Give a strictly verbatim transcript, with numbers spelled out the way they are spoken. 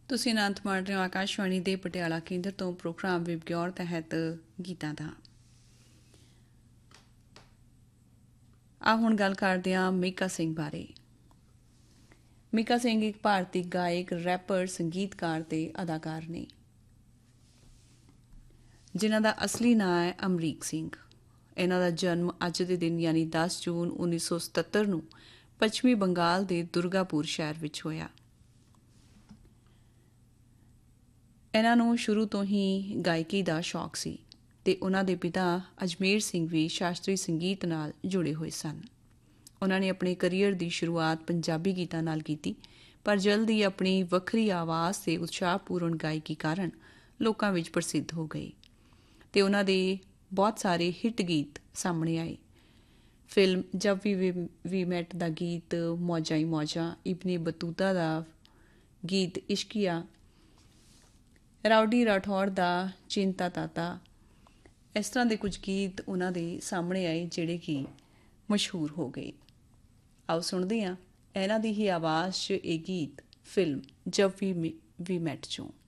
ਤੁਸੀਂ ਅਨੰਤ ਮਾਣ ਰਹੇ ਹੋ ਆਕਾਸ਼ਵਾਣੀ ਦੇ ਪਟਿਆਲਾ ਕੇਂਦਰ ਤੋਂ ਪ੍ਰੋਗਰਾਮ ਵਿਬਗਿਓਰ ਤਹਿਤ ਗੀਤਾਂ ਦਾ। ਆ ਹੁਣ ਗੱਲ ਕਰਦੇ ਹਾਂ ਮੀਕਾ ਸਿੰਘ ਬਾਰੇ। ਮੀਕਾ ਸਿੰਘ ਇੱਕ ਭਾਰਤੀ ਗਾਇਕ, ਰੈਪਰ, ਸੰਗੀਤਕਾਰ ਤੇ ਅਦਾਕਾਰ ਨੇ ਜਿਨ੍ਹਾਂ ਦਾ ਅਸਲੀ ਨਾਂ ਹੈ ਅਮਰੀਕ ਸਿੰਘ। ਇਹਨਾਂ ਦਾ ਜਨਮ ਅੱਜ ਦੇ ਦਿਨ ਯਾਨੀ ਦਸ ਜੂਨ ਉੱਨੀ ਸੌ ਸਤੱਤਰ ਨੂੰ ਪੱਛਮੀ ਬੰਗਾਲ ਦੇ ਦੁਰਗਾਪੁਰ ਸ਼ਹਿਰ ਵਿੱਚ ਹੋਇਆ। ਇਹਨਾਂ ਨੂੰ ਸ਼ੁਰੂ ਤੋਂ ਹੀ ਗਾਇਕੀ ਦਾ ਸ਼ੌਕ ਸੀ ਅਤੇ ਉਹਨਾਂ ਦੇ ਪਿਤਾ ਅਜਮੇਰ ਸਿੰਘ ਵੀ ਸ਼ਾਸਤਰੀ ਸੰਗੀਤ ਨਾਲ ਜੁੜੇ ਹੋਏ ਸਨ। ਉਹਨਾਂ ਨੇ ਆਪਣੇ ਕਰੀਅਰ ਦੀ ਸ਼ੁਰੂਆਤ ਪੰਜਾਬੀ ਗੀਤਾਂ ਨਾਲ ਕੀਤੀ, ਪਰ ਜਲਦ ਹੀ ਆਪਣੀ ਵੱਖਰੀ ਆਵਾਜ਼ ਅਤੇ ਉਤਸ਼ਾਹਪੂਰਨ ਗਾਇਕੀ ਕਾਰਨ ਲੋਕਾਂ ਵਿੱਚ ਪ੍ਰਸਿੱਧ ਹੋ ਗਏ ਅਤੇ ਉਹਨਾਂ ਦੇ ਬਹੁਤ ਸਾਰੇ ਹਿੱਟ ਗੀਤ ਸਾਹਮਣੇ ਆਏ। ਫਿਲਮ ਜਬ ਵੀ ਵੀ ਮੈਟ ਦਾ ਗੀਤ ਮੌਜਾਂ ਹੀ ਮੌਜਾਂ, ਇਬਨੇ ਬਤੂਤਾ ਦਾ ਗੀਤ ਇਸ਼ਕੀਆ, ਰਾਉਡੀ ਰਾਠੌੜ ਦਾ ਚਿੰਤਾ ਤਾਤਾ, ਇਸ ਤਰ੍ਹਾਂ ਦੇ ਕੁਝ ਗੀਤ ਉਹਨਾਂ ਦੇ ਸਾਹਮਣੇ ਆਏ ਜਿਹੜੇ ਕਿ ਮਸ਼ਹੂਰ ਹੋ ਗਏ। ਆਓ ਸੁਣਦੇ ਹਾਂ ਇਹਨਾਂ ਦੀ ਹੀ ਆਵਾਜ਼ 'ਚ ਇਹ ਗੀਤ ਫਿਲਮ ਜਬ ਵੀ ਵੀ ਮੈਟ 'ਚੋਂ।